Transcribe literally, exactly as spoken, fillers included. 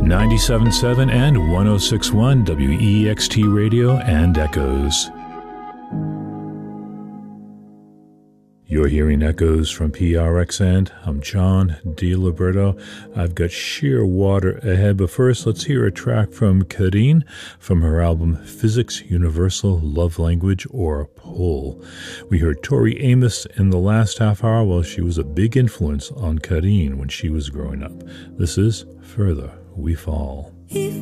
ninety-seven point seven and one oh six point one W E X T Radio and Echoes. You're hearing Echoes from P R X, and I'm John DiLiberto. I've got Sheer Water ahead, but first let's hear a track from Carine from her album Physics Universal Love Language, or Pull. We heard Tori Amos in the last half hour. Well, she was a big influence on Carine when she was growing up. This is Further We Fall. If